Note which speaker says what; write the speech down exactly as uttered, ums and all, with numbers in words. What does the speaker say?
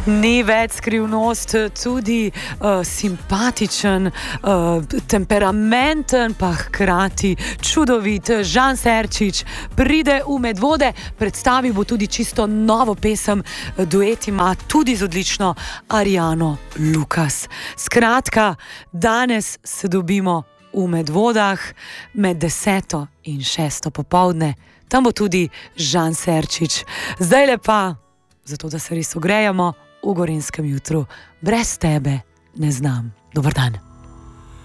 Speaker 1: Ni več skrivnost, tudi uh, simpatičen, uh, temperamenten, pa hkrati čudovit Žan Serčič pride v Medvode, predstavil bo tudi čisto novo pesem, duet ima tudi z odlično Ariano Lukas. Skratka, danes se dobimo v Medvodah med deseto in šesto popoldne. Tam bo tudi Žan Serčič. Zdaj lepa, zato da se res ogrejamo v Gorenjskem jutru. Brez tebe ne znam. Dober dan.